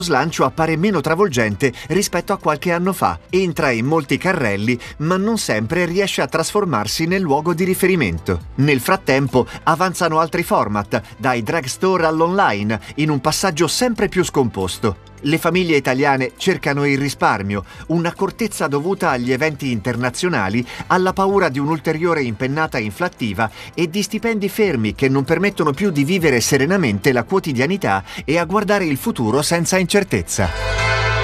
slancio appare meno travolgente rispetto a qualche anno fa, entra in molti carrelli, ma non sempre riesce a trasformarsi nel luogo di riferimento. Nel frattempo avanzano altri format, dai drugstore all'online, in un passaggio sempre più scomposto. Le famiglie italiane cercano il risparmio, un'accortezza dovuta agli eventi internazionali, alla paura di un'ulteriore impennata inflattiva e di stipendi fermi che non permettono più di vivere serenamente la quotidianità e a guardare il futuro senza incertezza.